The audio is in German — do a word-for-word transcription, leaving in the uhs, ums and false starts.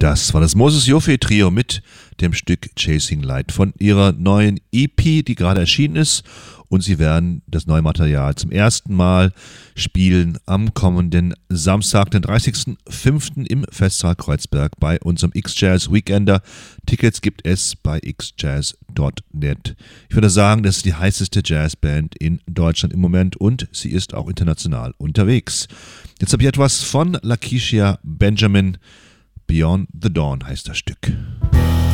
Das war das Moses Joffe Trio mit dem Stück Chasing Light von ihrer neuen E P, die gerade erschienen ist. Und sie werden das neue Material zum ersten Mal spielen am kommenden Samstag, den dreißigsten fünften im Festsaal Kreuzberg bei unserem X-Jazz Weekender. Tickets gibt es bei x jazz punkt net. Ich würde sagen, das ist die heißeste Jazzband in Deutschland im Moment und sie ist auch international unterwegs. Jetzt habe ich etwas von Lakecia Benjamin. Beyond the Dawn heißt das Stück.